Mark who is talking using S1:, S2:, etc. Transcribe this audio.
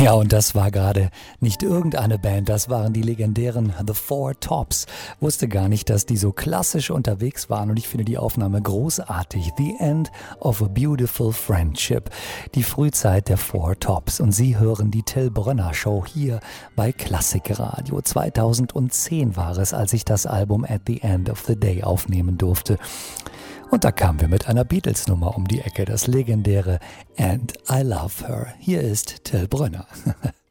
S1: Ja, und das war gerade nicht irgendeine Band, das waren die legendären The Four Tops. Wusste gar nicht, dass die so klassisch unterwegs waren und ich finde die Aufnahme großartig. The End of a Beautiful Friendship, die Frühzeit der Four Tops. Und Sie hören die Till Brönner Show hier bei Klassikradio. 2010 war es, als ich das Album At the End of the Day aufnehmen durfte. Und da kamen wir mit einer Beatles-Nummer um die Ecke, das legendäre And I Love Her. Hier ist Till Brönner.